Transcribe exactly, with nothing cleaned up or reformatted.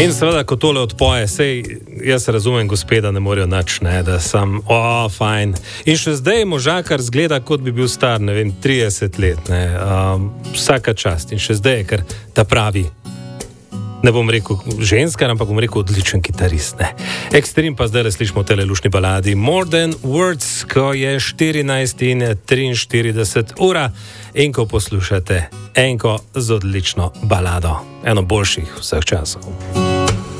In seveda, ko tole odpoje, sej jaz razumem, gospeda ne morejo nič, ne, da sem, o, fajn. In še zdaj možakar zgleda, kot bi bil star, ne vem, trideset let, ne, um, vsaka čast. In še zdaj je, ker ta pravi, ne bom rekel ženska, ampak bom rekel odličen kitarist, ne. Ekstrem pa zdaj slišimo v tele lušni baladi More Than Words, ko je štirinajst in triinštirideset ura in ko poslušate enko z odlično balado, eno boljših vseh časov.